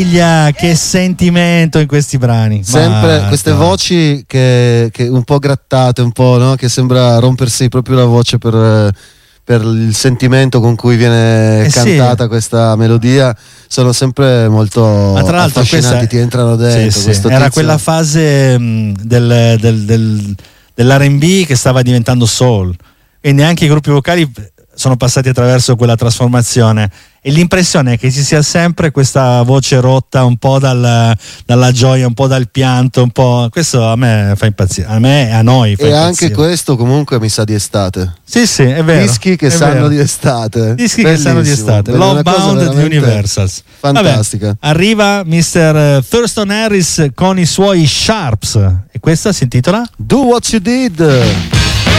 Che sentimento in questi brani. Sempre queste voci che un po' grattate, un po', no? Che sembra rompersi proprio la voce per il sentimento con cui viene cantata questa melodia, sono sempre molto affascinanti, ti entrano dentro. Sì, sì. Era quella fase dell'R&B che stava diventando soul, quindi anche i gruppi vocali sono passati attraverso quella trasformazione, e l'impressione è che ci sia sempre questa voce rotta un po' dalla gioia, un po' dal pianto, un po'. Questo a me fa impazzire, a me e a noi fa impazzire. Anche questo comunque mi sa di estate. Sì, è vero. Dischi che sanno di estate. Dischi che sanno di estate. Love Bound di Universals. Fantastica. Vabbè, arriva Mr. Thurston Harris con i suoi Sharps, e questa si intitola Do What You Did.